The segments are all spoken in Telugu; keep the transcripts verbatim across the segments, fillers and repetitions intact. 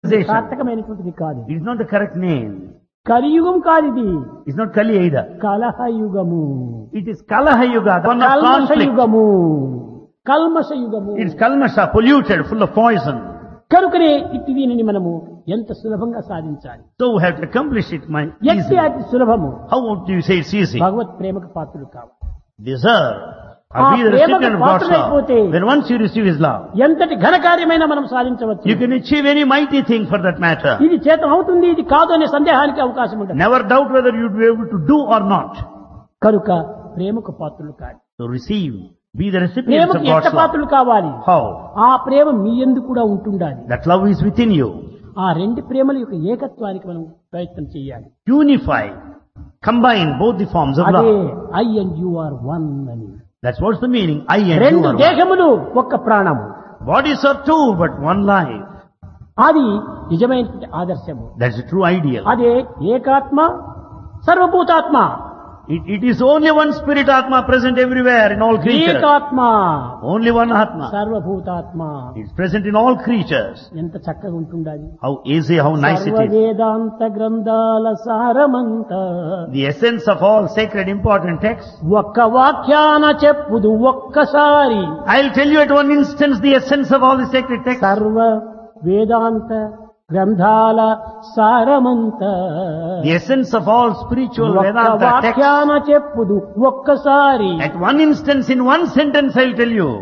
సార్థకమైనటువంటిది కాదు. It is not the correct name. కలియుగం కాదిది. It's not Kali either. కలహయుగము. It is Kalaha Yuga, the one of conflict. కల్మషయుగము. కల్మషయుగము. It is Kalmasha, polluted, full of poison. కనుకనే ఇట్టి దీనిని మనము ఎంత సులభంగా సాధించాలి. So we have to accomplish it my ఎట్టి easily. అతి సులభము. How do you say it's easy? భగవత్ ప్రేమకు పాత్రులు కావాలి. Deserve. ఆ Or be the ప్రేమకు recipient of God's పాత్రులైపోతే love. When once you receive His love, ఎంతటి ఘనకార్యమైనా మనం సాధించవచ్చు. you can achieve any mighty thing for that matter. ఇది చేతం అవుతుంది, ఇది కాదు అనే సందేహానికి అవకాశం ఉంటుంది. Never doubt whether you'd be able to do or not. కనుక ప్రేమకు పాత్రులు కాదు. So receive. Be the recipients ప్రేమకు of ఎంత God's love. పాత్రులు కావాలి. How? ఆ ప్రేమ మీ యందు కూడా ఉంటుండాలి. That love is within you. ఆ రెండు ప్రేమల యొక్క ఏకత్వానికి మనం ప్రయత్నం చేయాలి. Unify. Combine both the forms of అదే love. I and you are one అని. That's what's the meaning. I and you రెండు are one. దేహములు ఒక్క ప్రాణము. Bodies are two, but one life. అది నిజమైనటువంటి ఆదర్శము. That's the true ideal. అదే ఏకాత్మ సర్వభూతాత్మ. It, it is only one spirit Atma present everywhere in all creatures. ఏకాత్మ Only one Atma. సర్వభూతాత్మ. It's present in all creatures. ఎంత చక్కగా ఉంటుండాలి. How easy, how nice it is. సర్వవేదాంత గ్రంథాల సారమంత The essence of all sacred important texts. ఒక్క వాక్యాన చెప్పుదు ఒక్కసారి. I'll tell you at one instance the essence of all the sacred texts. సర్వ వేదాంత గ్రంథాల సారమంత The essence of all spiritual ఒక్క Vedanta texts. వాక్యాన చెప్పుదు ఒక్కసారి. At one instance, in one sentence, I'll tell you.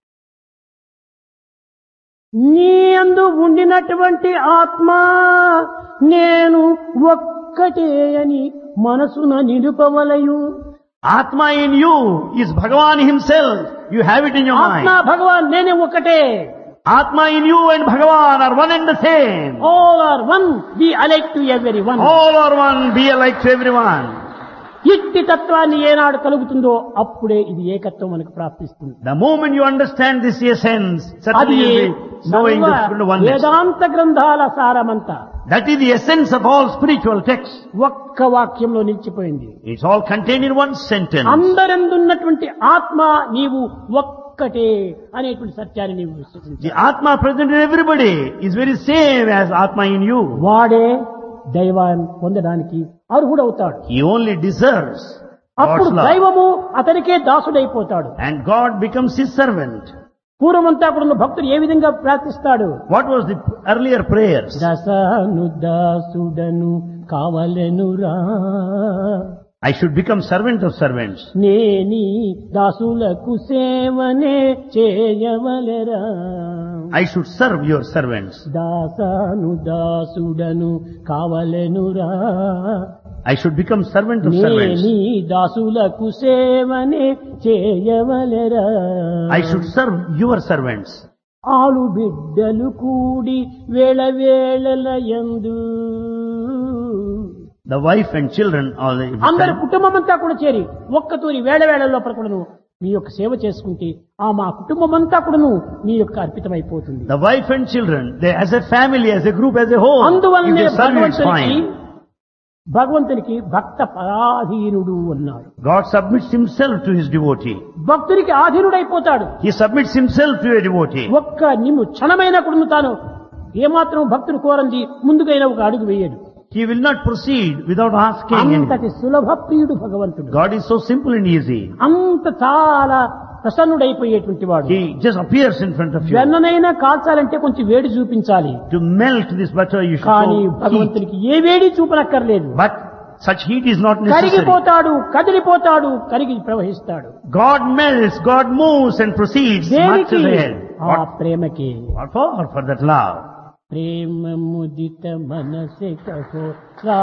నీ యందు ఉండినటువంటి ఆత్మ నేను ఒక్కటే అని మనసున నిలుపవలయు. Atma in you is Bhagavan himself. You have it in your ఆత్మ mind. భగవాన్ నేనే ఒకటే. Atma in you and Bhagavan are one and the same. All are one, B alike to every one. All are one, be alike to everyone. ఇట్టి తత్వాన్ని ఏనాడు కలుగుతుందో అప్పుడే ఇది ఏకత్వం మనకు ప్రాప్తిస్తుంది. The moment you understand this essence, అది suddenly you'll be knowing this kind of oneness. వేదాంత గ్రంథాల సారమంతా That is the essence of all spiritual texts. ఒక్క వాక్యంలో నిలిచిపోయింది. It's all contained in one sentence. అందరందున్నటువంటి ఆత్మ నీవు ఒక్కటే అనేటువంటి సత్యాన్ని నీవు విశ్వసించాలి. The Atma present in everybody is very same as Atma in you. వాడే దైవాన్ని పొందడానికి అర్హుడవుతాడు. He only deserves అప్పుడు God's love. దైవము అతనికే దాసుడైపోతాడు. And God becomes his servant. పూర్వమంతా కూడా భక్తుడు ఏ విధంగా ప్రార్థిస్తాడు? What was the earlier prayers? దశను దాసుడను కావలెనురా, I should become servant of servants. నేని దాసులకు సేవనే చేయవలెరా. I should serve your servants. దాసను దాసుడను కావలెనురా, I should become servant of servants. నేని దాసులకు సేవనే చేయవలెరా. I should serve your servants. ఆలు బిడ్డలు కూడి వేళ వేళల యందు The wife and children all the అందరి కుటుంబం అంతా కూడా చేరి ఒక్కతూరి వేళ వేళ లోపల కూడాను మీ యొక్క సేవ చేసుకుంటే ఆ మా కుటుంబం అంతా కూడాను మీ యొక్క అర్పితమైపోతుంది. The wife and children, they as a family, as a group, as a whole, if అందువల్లనే they serve you, it's భగవంతునికి fine. భగవంతునికి భక్త పరాధీనుడు అన్నాడు. God submits himself to his devotee. భక్తునికి ఆధీనుడైపోతాడు. He submits himself to a devotee. ఒక్క నిమ్ము క్షణమైన కూడా తాను ఏమాత్రం భక్తుడు కోరంది ముందుకైనా ఒక అడుగు వేయడు. He will not proceed without asking anything. అంతటి సులభ ప్రియుడు భగవంతుడు. God is so simple and easy. అంత చాలా ప్రసన్నుడైపోయేటువంటి వాడు. He just appears in front of you. వెన్ననైనా కాల్చాలంటే కొంచెం వేడి చూపించాలి. To melt this butter, you should కానీ show heat. భగవంతునికి ఏ వేడి చూపనక్కర్లేదు. But such heat is not necessary. కరిగిపోతాడు, కదిలిపోతాడు, కరిగి ప్రవహిస్తాడు. God melts, God moves and proceeds much దేనికి? ahead. ఆ What, ప్రేమకి. what for? For that love. ప్రేమ ముదిత మనసే కహో